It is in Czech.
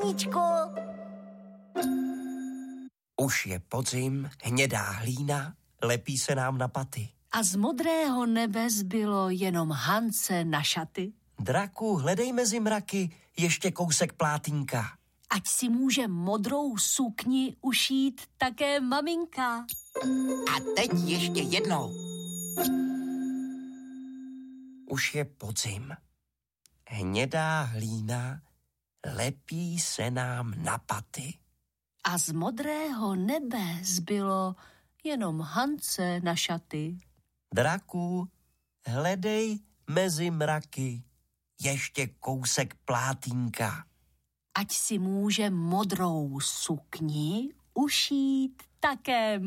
sluníčku. Už je podzim, hnědá hlína, lepí se nám na paty. A z modrého nebe zbylo jenom Hance na šaty. Draku, hledej mezi mraky ještě kousek plátínka. Ať si může modrou sukni ušít také maminka. A teď ještě jednou. Už je podzim. Hnědá hlína, lepí se nám na paty. A z modrého nebe zbylo jenom Hance na šaty. Draku, hledej mezi mraky ještě kousek plátínka. Ať si může modrou sukni ušít také